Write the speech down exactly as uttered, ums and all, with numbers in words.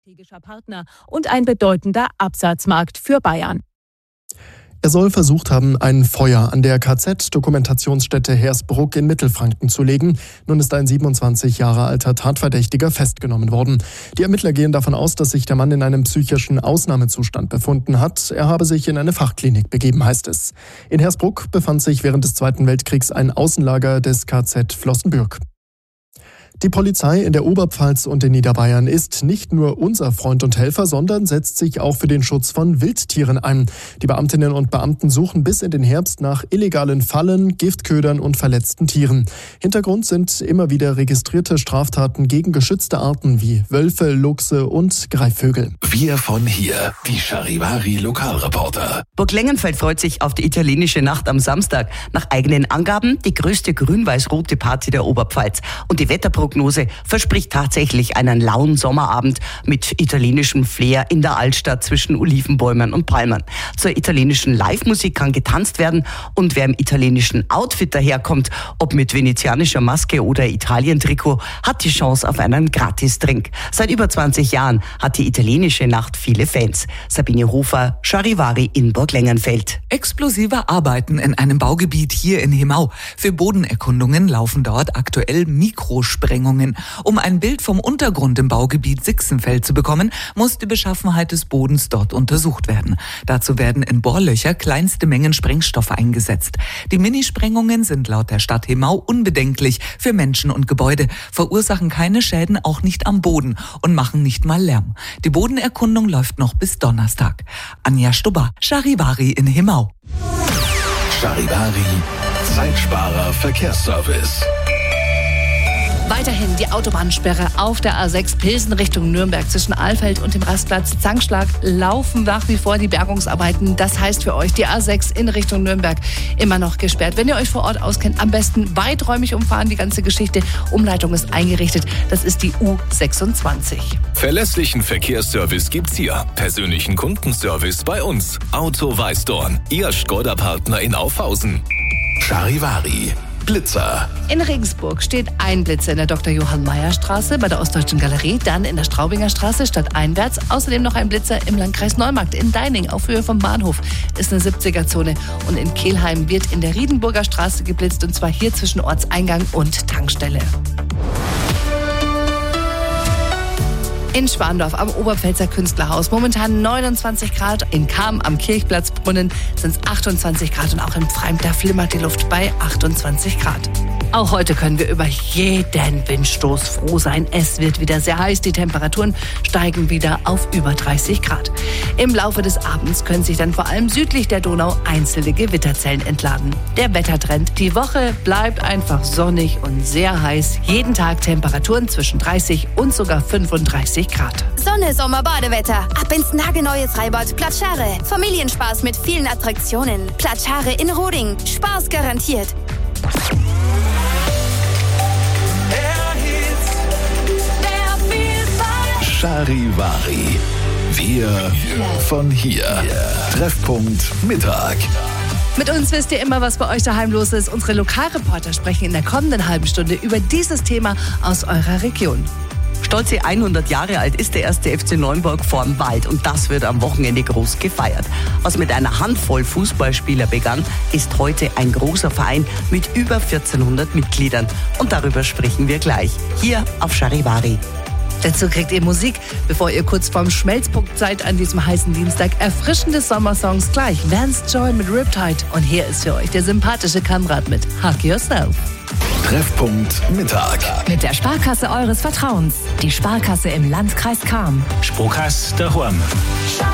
Strategischer Partner und ein bedeutender Absatzmarkt für Bayern. Er soll versucht haben, ein Feuer an der K Z-Dokumentationsstätte Hersbruck in Mittelfranken zu legen. Nun ist ein siebenundzwanzig Jahre alter Tatverdächtiger festgenommen worden. Die Ermittler gehen davon aus, dass sich der Mann in einem psychischen Ausnahmezustand befunden hat. Er habe sich in eine Fachklinik begeben, heißt es. In Hersbruck befand sich während des Zweiten Weltkriegs ein Außenlager des K Z Flossenbürg. Die Polizei in der Oberpfalz und in Niederbayern ist nicht nur unser Freund und Helfer, sondern setzt sich auch für den Schutz von Wildtieren ein. Die Beamtinnen und Beamten suchen bis in den Herbst nach illegalen Fallen, Giftködern und verletzten Tieren. Hintergrund sind immer wieder registrierte Straftaten gegen geschützte Arten wie Wölfe, Luchse und Greifvögel. Wir von hier, die Charivari Lokalreporter. Burg Lengenfeld freut sich auf die italienische Nacht am Samstag. Nach eigenen Angaben die größte grün-weiß-rote Party der Oberpfalz. Und die Wetterprognose verspricht tatsächlich einen lauen Sommerabend mit italienischem Flair in der Altstadt zwischen Olivenbäumen und Palmen. Zur italienischen Live-Musik kann getanzt werden und wer im italienischen Outfit daherkommt, ob mit venezianischer Maske oder Italien-Trikot, hat die Chance auf einen Gratis-Drink. Seit über zwanzig Jahren hat die italienische Nacht viele Fans. Sabine Hofer, Charivari in Burg Lengenfeld. Explosive Arbeiten in einem Baugebiet hier in Hemau. Für Bodenerkundungen laufen dort aktuell Mikrosprengungen. Um ein Bild vom Untergrund im Baugebiet Sixenfeld zu bekommen, muss die Beschaffenheit des Bodens dort untersucht werden. Dazu werden in Bohrlöcher kleinste Mengen Sprengstoffe eingesetzt. Die Minisprengungen sind laut der Stadt Hemau unbedenklich für Menschen und Gebäude, verursachen keine Schäden, auch nicht am Boden und machen nicht mal Lärm. Die Bodenerkundung läuft noch bis Donnerstag. Anja Stubber, Charivari in Hemau. Charivari, Zeitsparer Verkehrsservice. Weiterhin die Autobahnsperre auf der A sechs Pilsen Richtung Nürnberg zwischen Alfeld und dem Rastplatz Zankschlag laufen nach wie vor die Bergungsarbeiten. Das heißt für euch die A sechs in Richtung Nürnberg immer noch gesperrt. Wenn ihr euch vor Ort auskennt, am besten weiträumig umfahren, die ganze Geschichte. Umleitung ist eingerichtet. Das ist die U sechsundzwanzig. Verlässlichen Verkehrsservice gibt's hier. Persönlichen Kundenservice bei uns. Auto Weißdorn, Ihr Skoda-Partner in Aufhausen. Charivari. Blitzer. In Regensburg steht ein Blitzer in der Doktor Johann Mayer Straße bei der Ostdeutschen Galerie, dann in der Straubinger Straße stadteinwärts. Außerdem noch ein Blitzer im Landkreis Neumarkt in Deining auf Höhe vom Bahnhof. Ist eine siebziger-Zone. Und in Kelheim wird in der Riedenburger Straße geblitzt und zwar hier zwischen Ortseingang und Tankstelle. In Schwandorf am Oberpfälzer Künstlerhaus momentan neunundzwanzig Grad. In Cham am Kirchplatzbrunnen sind es achtundzwanzig Grad und auch in Pfreimd, da flimmert die Luft bei achtundzwanzig Grad. Auch heute können wir über jeden Windstoß froh sein. Es wird wieder sehr heiß. Die Temperaturen steigen wieder auf über dreißig Grad. Im Laufe des Abends können sich dann vor allem südlich der Donau einzelne Gewitterzellen entladen. Der Wettertrend: die Woche bleibt einfach sonnig und sehr heiß. Jeden Tag Temperaturen zwischen dreißig und sogar fünfunddreißig Grad. Sonne, Sommer, Badewetter. Ab ins nagelneue Freibad Platschare. Familienspaß mit vielen Attraktionen. Platschare in Roding. Spaß garantiert. Charivari. Wir von hier. Treffpunkt Mittag. Mit uns wisst ihr immer, was bei euch daheim los ist. Unsere Lokalreporter sprechen in der kommenden halben Stunde über dieses Thema aus eurer Region. Stolze hundert Jahre alt ist der erste F C Neuenburg vorm Wald und das wird am Wochenende groß gefeiert. Was mit einer Handvoll Fußballspieler begann, ist heute ein großer Verein mit über vierzehnhundert Mitgliedern. Und darüber sprechen wir gleich, hier auf Charivari. Dazu kriegt ihr Musik, bevor ihr kurz vorm Schmelzpunkt seid an diesem heißen Dienstag. Erfrischende Sommersongs gleich. Vance Joy mit Riptide. Und hier ist für euch der sympathische Kamrat mit Hug Yourself. Treffpunkt Mittag. Mit der Sparkasse eures Vertrauens. Die Sparkasse im Landkreis Cham. Sparkasse daheim.